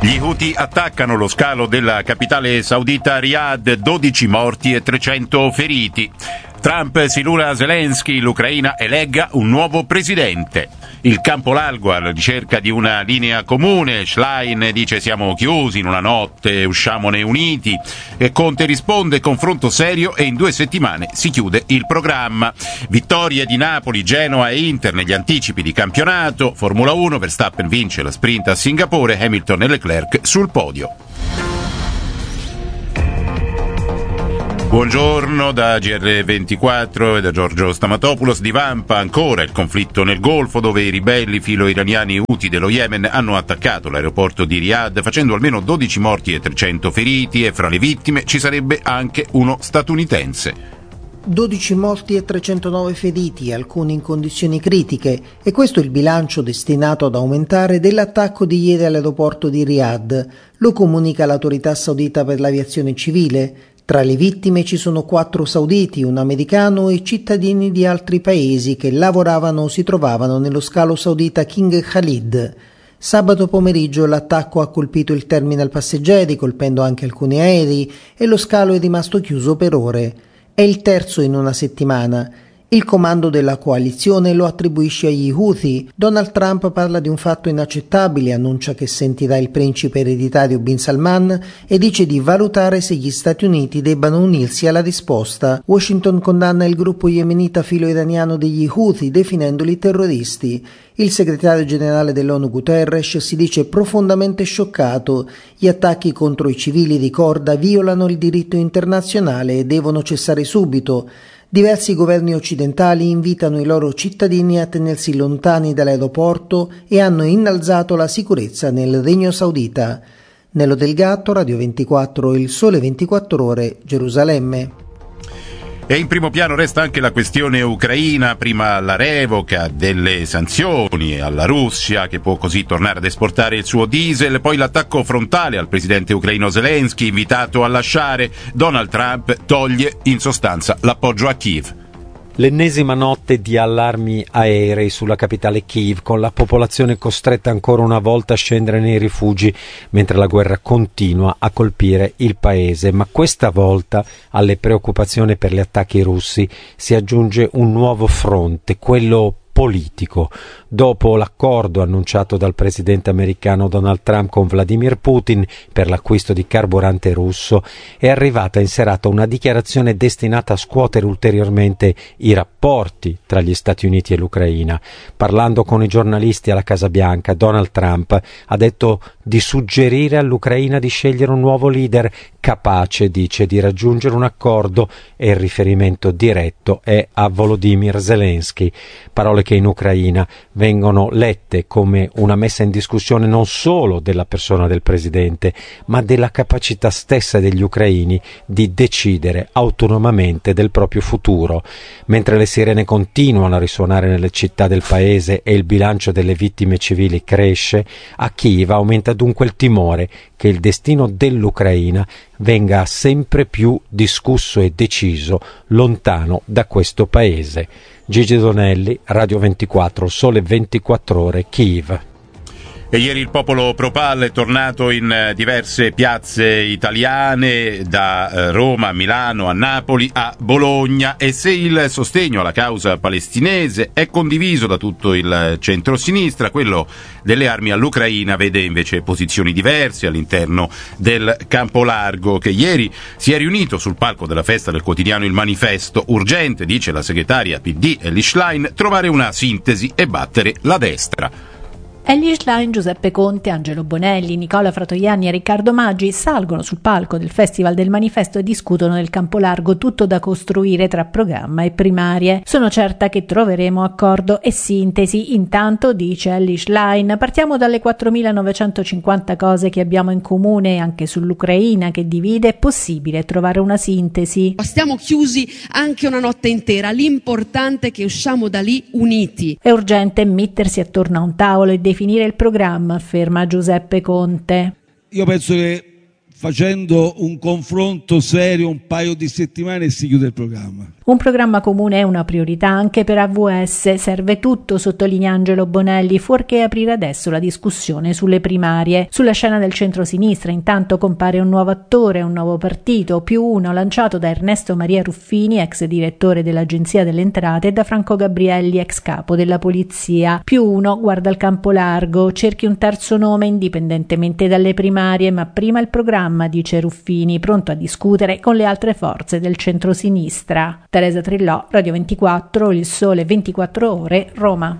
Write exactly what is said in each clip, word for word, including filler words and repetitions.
Gli Houthi attaccano lo scalo della capitale saudita Riyadh, dodici morti e trecento feriti. Trump silura Zelensky, l'Ucraina elegga un nuovo presidente. Il campo largo alla ricerca di una linea comune. Schlein dice siamo chiusi in una notte, usciamone uniti. E Conte risponde confronto serio e in due settimane si chiude il programma. Vittorie di Napoli, Genoa e Inter negli anticipi di campionato. Formula uno, Verstappen vince la sprint a Singapore, Hamilton e Leclerc sul podio. Buongiorno da G R ventiquattro e da Giorgio Stamatopoulos. Divampa ancora il conflitto nel Golfo, dove i ribelli filo-iraniani Houthi dello Yemen hanno attaccato l'aeroporto di Riyadh, facendo almeno dodici morti e trecento feriti, e fra le vittime ci sarebbe anche uno statunitense. dodici morti e trecentonove feriti, alcuni in condizioni critiche, e questo è il bilancio destinato ad aumentare dell'attacco di ieri all'aeroporto di Riyadh. Lo comunica l'autorità saudita per l'aviazione civile. Tra le vittime ci sono quattro sauditi, un americano e cittadini di altri paesi che lavoravano o si trovavano nello scalo saudita King Khalid. Sabato pomeriggio l'attacco ha colpito il terminal passeggeri, colpendo anche alcuni aerei, e lo scalo è rimasto chiuso per ore. È il terzo in una settimana. Il comando della coalizione lo attribuisce agli Houthi. Donald Trump parla di un fatto inaccettabile, annuncia che sentirà il principe ereditario Bin Salman e dice di valutare se gli Stati Uniti debbano unirsi alla risposta. Washington condanna il gruppo yemenita filo-iraniano degli Houthi, definendoli terroristi. Il segretario generale dell'ONU Guterres si dice profondamente scioccato. Gli attacchi contro i civili, ricorda, violano il diritto internazionale e devono cessare subito. Diversi governi occidentali invitano i loro cittadini a tenersi lontani dall'aeroporto e hanno innalzato la sicurezza nel Regno Saudita. Nello Del Gatto, Radio ventiquattro, Il Sole ventiquattro Ore, Gerusalemme. E in primo piano resta anche la questione ucraina, prima la revoca delle sanzioni alla Russia, che può così tornare ad esportare il suo diesel, poi l'attacco frontale al presidente ucraino Zelensky, invitato a lasciare. Donald Trump toglie in sostanza l'appoggio a Kiev. L'ennesima notte di allarmi aerei sulla capitale Kiev, con la popolazione costretta ancora una volta a scendere nei rifugi mentre la guerra continua a colpire il paese. Ma questa volta alle preoccupazioni per gli attacchi russi si aggiunge un nuovo fronte, quello politico. Dopo l'accordo annunciato dal presidente americano Donald Trump con Vladimir Putin per l'acquisto di carburante russo, è arrivata in serata una dichiarazione destinata a scuotere ulteriormente i rapporti tra gli Stati Uniti e l'Ucraina. Parlando con i giornalisti alla Casa Bianca, Donald Trump ha detto di suggerire all'Ucraina di scegliere un nuovo leader capace, dice, di raggiungere un accordo, e il riferimento diretto è a Volodymyr Zelensky. Parole che in Ucraina vengono lette come una messa in discussione non solo della persona del presidente, ma della capacità stessa degli ucraini di decidere autonomamente del proprio futuro. Mentre le sirene continuano a risuonare nelle città del paese e il bilancio delle vittime civili cresce, a Kiev aumenta dunque il timore che il destino dell'Ucraina venga sempre più discusso e deciso lontano da questo paese. Gigi Donelli, Radio ventiquattro, Sole ventiquattro Ore, Kiev. E ieri il popolo pro-Pal è tornato in diverse piazze italiane, da Roma a Milano a Napoli a Bologna, e se il sostegno alla causa palestinese è condiviso da tutto il centro-sinistra, quello delle armi all'Ucraina vede invece posizioni diverse all'interno del campo largo, che ieri si è riunito sul palco della festa del quotidiano Il Manifesto. Urgente, dice la segretaria P D Elly Schlein, trovare una sintesi e battere la destra. Elly Schlein, Giuseppe Conte, Angelo Bonelli, Nicola Fratoianni e Riccardo Maggi salgono sul palco del Festival del Manifesto e discutono del campo largo, tutto da costruire tra programma e primarie. Sono certa che troveremo accordo e sintesi. Intanto, dice Elly Schlein, partiamo dalle quattromilanovecentocinquanta cose che abbiamo in comune, anche sull'Ucraina che divide è possibile trovare una sintesi. Stiamo chiusi anche una notte intera, l'importante è che usciamo da lì uniti. È urgente mettersi attorno a un tavolo e definire il programma, afferma Giuseppe Conte. Io penso che facendo un confronto serio un paio di settimane e si chiude il programma. Un programma comune è una priorità anche per A V S, serve tutto, sottolinea Angelo Bonelli, fuorché aprire adesso la discussione sulle primarie. Sulla scena del centro-sinistra intanto compare un nuovo attore, un nuovo partito, più uno lanciato da Ernesto Maria Ruffini, ex direttore dell'Agenzia delle Entrate, e da Franco Gabrielli, ex capo della Polizia. Più uno guarda il campo largo, cerchi un terzo nome indipendentemente dalle primarie, ma prima il programma, dice Ruffini, pronto a discutere con le altre forze del centro-sinistra. Teresa Trillò, Radio ventiquattro, Il Sole ventiquattro Ore, Roma.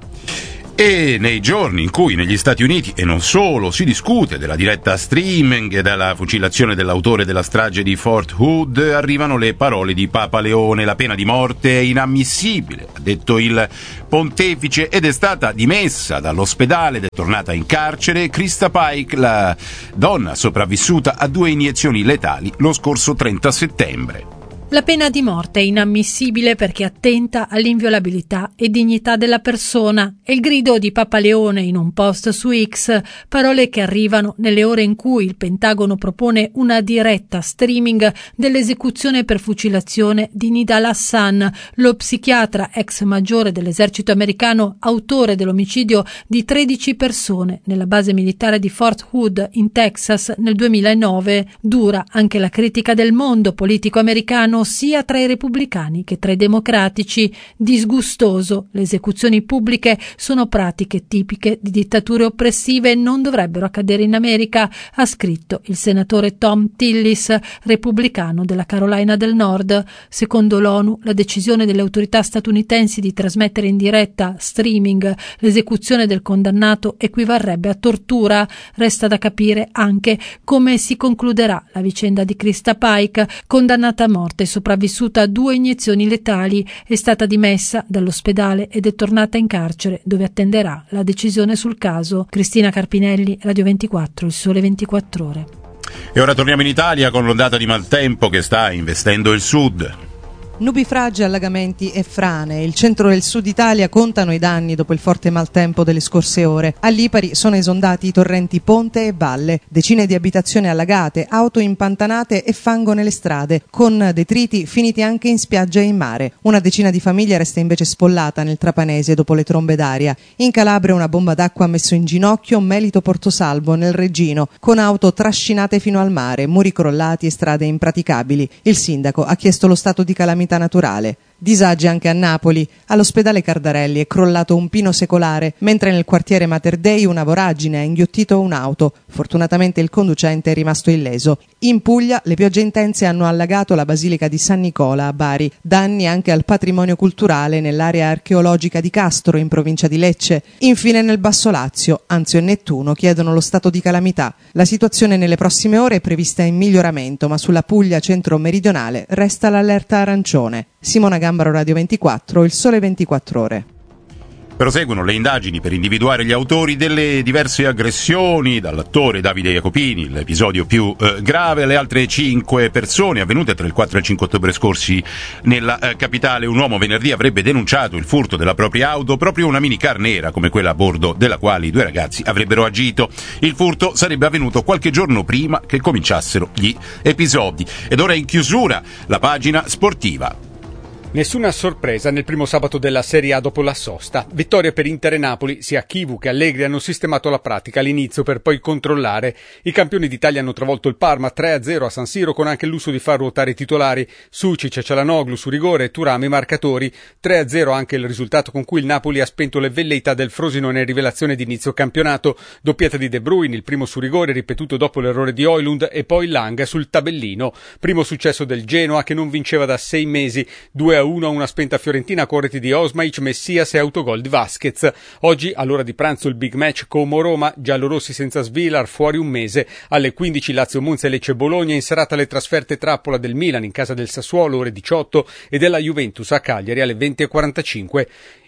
E nei giorni in cui negli Stati Uniti, e non solo, si discute della diretta streaming e della fucilazione dell'autore della strage di Fort Hood, arrivano le parole di Papa Leone: la pena di morte è inammissibile, ha detto il pontefice, ed è stata dimessa dall'ospedale ed è tornata in carcere Krista Pike, la donna sopravvissuta a due iniezioni letali lo scorso trenta settembre. La pena di morte è inammissibile perché attenta all'inviolabilità e dignità della persona. È il grido di Papa Leone in un post su X, parole che arrivano nelle ore in cui il Pentagono propone una diretta streaming dell'esecuzione per fucilazione di Nidal Hassan, lo psichiatra ex maggiore dell'esercito americano, autore dell'omicidio di tredici persone nella base militare di Fort Hood in Texas nel duemilanove. Dura anche la critica del mondo politico americano, sia tra i repubblicani che tra i democratici. Disgustoso, le esecuzioni pubbliche sono pratiche tipiche di dittature oppressive e non dovrebbero accadere in America, ha scritto il senatore Tom Tillis, repubblicano della Carolina del Nord. Secondo l'ONU, la decisione delle autorità statunitensi di trasmettere in diretta streaming l'esecuzione del condannato equivarrebbe a tortura. Resta da capire anche come si concluderà la vicenda di Krista Pike, condannata a morte e sopravvissuta a due iniezioni letali. È stata dimessa dall'ospedale ed è tornata in carcere, dove attenderà la decisione sul caso. Cristina Carpinelli, Radio ventiquattro, Il Sole ventiquattro Ore. E ora torniamo in Italia con l'ondata di maltempo che sta investendo il sud. Nubifragi, allagamenti e frane. Il centro e il sud Italia contano i danni dopo il forte maltempo delle scorse ore. A Lipari sono esondati i torrenti Ponte e Valle, decine di abitazioni allagate, auto impantanate e fango nelle strade, con detriti finiti anche in spiaggia e in mare. Una decina di famiglie resta invece spollata nel Trapanese dopo le trombe d'aria. In Calabria una bomba d'acqua ha messo in ginocchio Melito Portosalvo nel Reggino, con auto trascinate fino al mare, muri crollati e strade impraticabili. Il sindaco ha chiesto lo stato di calamità naturale. Disagi anche a Napoli. All'ospedale Cardarelli è crollato un pino secolare, mentre nel quartiere Mater Dei una voragine ha inghiottito un'auto. Fortunatamente il conducente è rimasto illeso. In Puglia le piogge intense hanno allagato la Basilica di San Nicola a Bari. Danni anche al patrimonio culturale nell'area archeologica di Castro, in provincia di Lecce. Infine nel Basso Lazio, Anzio e Nettuno chiedono lo stato di calamità. La situazione nelle prossime ore è prevista in miglioramento, ma sulla Puglia centro-meridionale resta l'allerta arancione. Simona Gambaro, Radio ventiquattro, Il Sole ventiquattro Ore. Proseguono le indagini per individuare gli autori delle diverse aggressioni dall'attore Davide Jacopini, l'episodio più eh, grave. Le altre cinque persone avvenute tra il quattro e il cinque ottobre scorsi nella eh, capitale. Un uomo venerdì avrebbe denunciato il furto della propria auto, proprio una minicar nera come quella a bordo della quale i due ragazzi avrebbero agito. Il furto sarebbe avvenuto qualche giorno prima che cominciassero gli episodi. Ed ora in chiusura la pagina sportiva. Nessuna sorpresa nel primo sabato della Serie A dopo la sosta. Vittoria per Inter e Napoli, sia Chivu che Allegri hanno sistemato la pratica all'inizio per poi controllare. I campioni d'Italia hanno travolto il Parma tre a zero a San Siro con anche il lusso di far ruotare i titolari. Sucic e Cialanoglu su rigore e Thuram i marcatori. tre a zero anche il risultato con cui il Napoli ha spento le velleità del Frosinone in rivelazione di inizio campionato. Doppietta di De Bruyne, il primo su rigore ripetuto dopo l'errore di Højlund e poi Lang sul tabellino. Primo successo del Genoa che non vinceva da sei mesi. due a uno a una spenta fiorentina con reti di Osmaic, Messias e autogol di Vasquez. Oggi all'ora di pranzo il big match Como-Roma, giallorossi senza Svilar fuori un mese. Alle quindici Lazio Monza e Lecce Bologna, in serata le trasferte trappola del Milan in casa del Sassuolo ore diciotto e della Juventus a Cagliari alle venti e quarantacinque.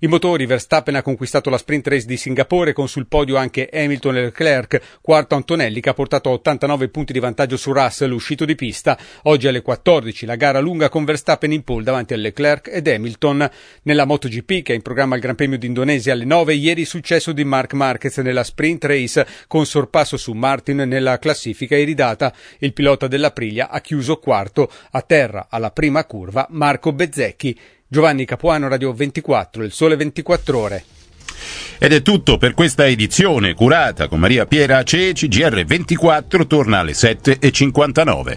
I motori: Verstappen ha conquistato la sprint race di Singapore con sul podio anche Hamilton e Leclerc, quarto Antonelli che ha portato a ottantanove punti di vantaggio su Russell uscito di pista. Oggi alle quattordici la gara lunga con Verstappen in pole davanti a Leclerc ed Hamilton. Nella MotoGP, che è in programma il Gran Premio d'Indonesia alle nove, ieri successo di Marc Marquez nella sprint race con sorpasso su Martin nella classifica iridata. Il pilota dell'Aprilia ha chiuso quarto. A terra alla prima curva Marco Bezzecchi. Giovanni Capuano, Radio ventiquattro, Il Sole ventiquattro Ore. Ed è tutto per questa edizione curata con Maria Piera Ceci. G R ventiquattro torna alle sette e cinquantanove.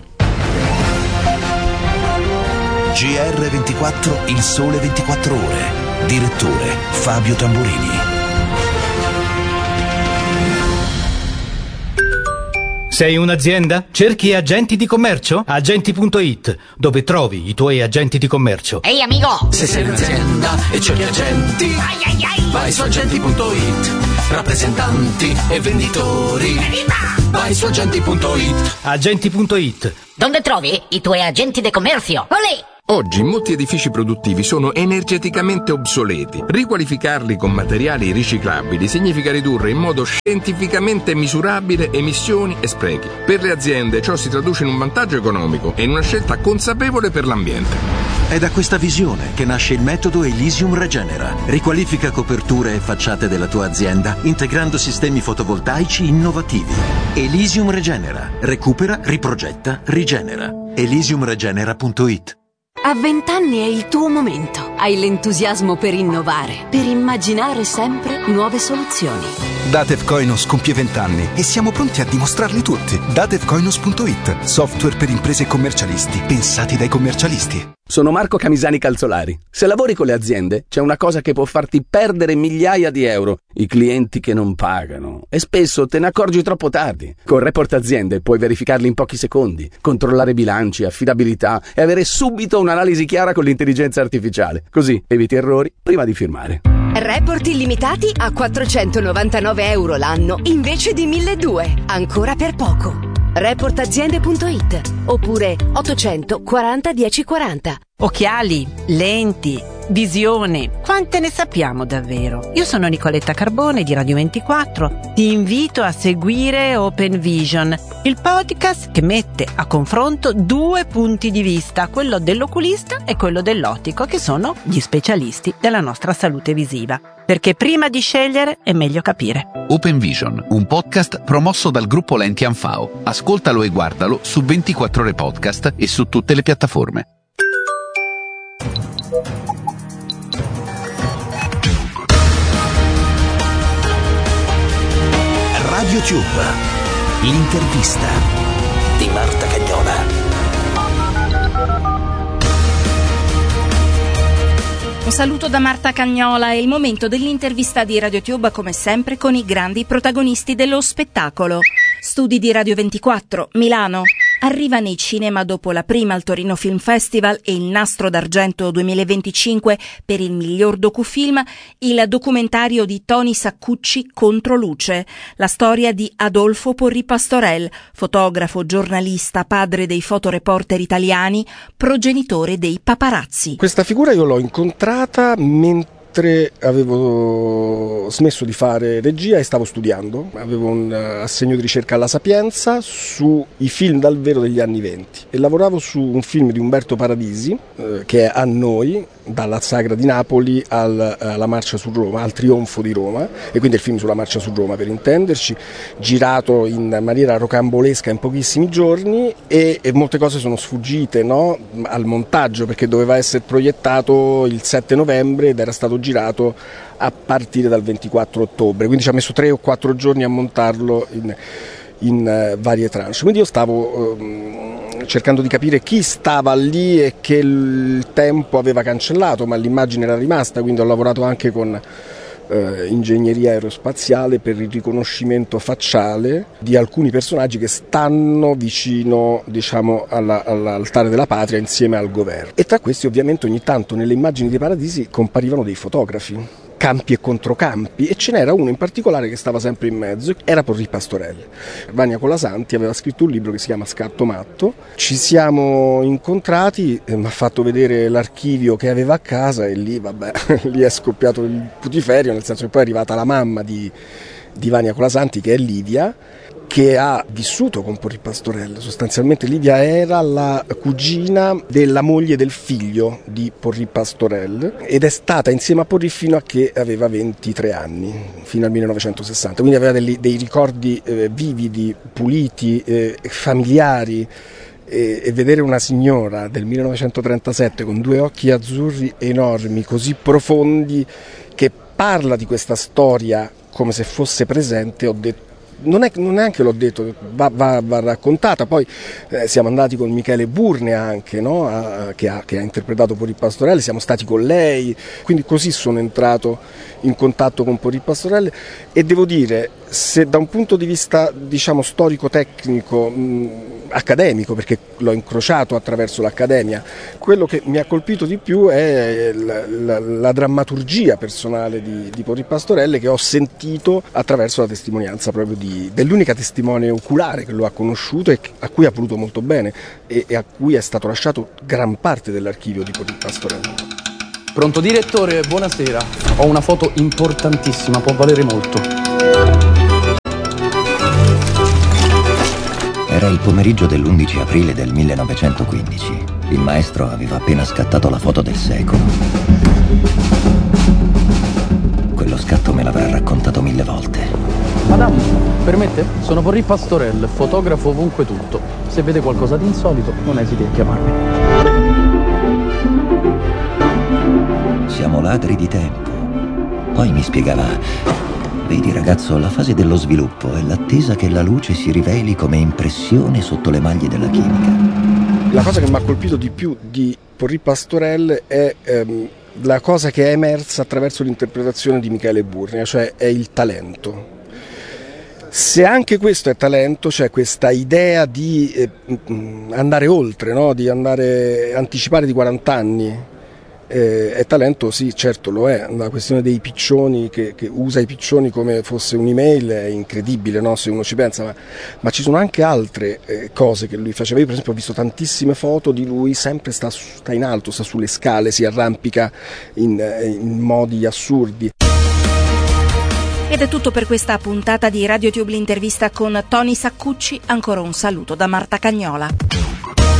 G R ventiquattro, Il Sole ventiquattro Ore. Direttore Fabio Tamburini. Sei un'azienda? Cerchi agenti di commercio? Agenti punto it, dove trovi i tuoi agenti di commercio. Ehi amico! Se sei un'azienda e cerchi agenti, ai ai ai, vai su agenti punto it. Rappresentanti e venditori, evviva! Vai su agenti punto it. Agenti punto it. Dove trovi i tuoi agenti di commercio? Olè! Oggi molti edifici produttivi sono energeticamente obsoleti. Riqualificarli con materiali riciclabili significa ridurre in modo scientificamente misurabile emissioni e sprechi. Per le aziende ciò si traduce in un vantaggio economico e in una scelta consapevole per l'ambiente. È da questa visione che nasce il metodo Elysium Regenera. Riqualifica coperture e facciate della tua azienda integrando sistemi fotovoltaici innovativi. Elysium Regenera. Recupera, riprogetta, rigenera. elysium regenera punto it. A vent'anni è il tuo momento. Hai l'entusiasmo per innovare, per immaginare sempre nuove soluzioni. Datev Koinos compie vent'anni e siamo pronti a dimostrarli tutti. datev koinos punto it, software per imprese e commercialisti, pensati dai commercialisti. Sono Marco Camisani Calzolari. Se lavori con le aziende, c'è una cosa che può farti perdere migliaia di euro: i clienti che non pagano. E spesso te ne accorgi troppo tardi. Con Report Aziende puoi verificarli in pochi secondi, controllare bilanci, affidabilità e avere subito un'analisi chiara con l'intelligenza artificiale. Così eviti errori prima di firmare. Report illimitati a quattrocentonovantanove euro l'anno invece di milleduecento. Ancora per poco. report aziende punto it oppure ottocento quaranta dieci quaranta. Occhiali, lenti, visione, quante ne sappiamo davvero? Io sono Nicoletta Carbone di Radio ventiquattro. Ti invito a seguire Open Vision, il podcast che mette a confronto due punti di vista, quello dell'oculista e quello dell'ottico, che sono gli specialisti della nostra salute visiva. Perché prima di scegliere è meglio capire. Open Vision, un podcast promosso dal gruppo Lenti Anfao. Ascoltalo e guardalo su ventiquattro Ore Podcast e su tutte le piattaforme. Radio Tube, l'intervista di Marta Cagnola. Un saluto da Marta Cagnola. È il momento dell'intervista di RadioTube, come sempre con i grandi protagonisti dello spettacolo. Studi di Radio ventiquattro, Milano. Arriva nei cinema dopo la prima al Torino Film Festival e il Nastro d'Argento duemilaventicinque per il miglior docufilm il documentario di Tony Saccucci Controluce, la storia di Adolfo Porri Pastorel, fotografo, giornalista, padre dei fotoreporter italiani, progenitore dei paparazzi. Questa figura io l'ho incontrata mentre avevo smesso di fare regia e stavo studiando. Avevo un assegno di ricerca alla Sapienza sui film dal vero degli anni venti e lavoravo su un film di Umberto Paradisi eh, che è A Noi, dalla Sagra di Napoli al, alla Marcia su Roma, al Trionfo di Roma, e quindi il film sulla Marcia su Roma, per intenderci, girato in maniera rocambolesca in pochissimi giorni, e, e molte cose sono sfuggite, no? Al montaggio, perché doveva essere proiettato il sette novembre ed era stato girato a partire dal ventiquattro ottobre, quindi ci ha messo tre o quattro giorni a montarlo in, in uh, varie tranche. Quindi io stavo um, cercando di capire chi stava lì e che il tempo aveva cancellato, ma l'immagine era rimasta, quindi ho lavorato anche con uh, ingegneria aerospaziale per il riconoscimento facciale di alcuni personaggi che stanno vicino, diciamo, alla, all'altare della patria insieme al governo. E tra questi ovviamente ogni tanto nelle immagini dei Paradisi comparivano dei fotografi. campi e controcampi, e ce n'era uno in particolare che stava sempre in mezzo, era Porrì Pastorelle. Vania Colasanti aveva scritto un libro che si chiama Scatto Matto, ci siamo incontrati, eh, mi ha fatto vedere l'archivio che aveva a casa e lì vabbè, lì è scoppiato il putiferio, nel senso che poi è arrivata la mamma di, di Vania Colasanti, che è Livia, che ha vissuto con Porrì Pastorelle. Sostanzialmente Livia era la cugina della moglie del figlio di Porrì Pastorelle ed è stata insieme a Porrì fino a che aveva ventitré anni, fino al millenovecentosessanta, quindi aveva dei, dei ricordi eh, vividi, puliti, eh, familiari, e, e vedere una signora del millenovecentotrentasette con due occhi azzurri enormi, così profondi, che parla di questa storia come se fosse presente, ho detto Non è, non neanche l'ho detto, va, va, va raccontata. Poi eh, siamo andati con Michele Burne anche, no? a, che, ha, che ha interpretato Porrì Pastorelle, siamo stati con lei, quindi così sono entrato in contatto con Porrì Pastorelle e devo dire, se da un punto di vista diciamo storico-tecnico, mh, accademico, perché l'ho incrociato attraverso l'accademia, quello che mi ha colpito di più è la, la, la drammaturgia personale di, di Porrì Pastorelle, che ho sentito attraverso la testimonianza proprio di, dell'unica testimone oculare che lo ha conosciuto e a cui ha voluto molto bene e, e a cui è stato lasciato gran parte dell'archivio di Porrì Pastorelle. Pronto direttore, buonasera. Ho una foto importantissima, può valere molto. Era il pomeriggio dell'undici aprile del millenovecentoquindici. Il maestro aveva appena scattato la foto del secolo. Quello scatto me l'avrà raccontato mille volte. Madame, permette? Sono Porrì Pastorelle, fotografo ovunque tutto. Se vede qualcosa di insolito, non esiti a chiamarmi. Siamo ladri di tempo. Poi mi spiegava: vedi ragazzo, la fase dello sviluppo è l'attesa che la luce si riveli come impressione sotto le maglie della chimica. La cosa che mi ha colpito di più di Porrì Pastorelle è ehm, la cosa che è emersa attraverso l'interpretazione di Michele Burne, cioè è il talento. Se anche questo è talento, c'è questa idea di eh, andare oltre, no? Di andare anticipare di quaranta anni. Eh, è talento, sì, certo lo è. La questione dei piccioni, che, che usa i piccioni come fosse un'email, è incredibile, no? Se uno ci pensa, ma, ma ci sono anche altre eh, cose che lui faceva. Io per esempio ho visto tantissime foto di lui, sempre sta, sta in alto, sta sulle scale, si arrampica in, in modi assurdi. Ed è tutto per questa puntata di RadioTube l'intervista con Tony Saccucci. Ancora un saluto da Marta Cagnola.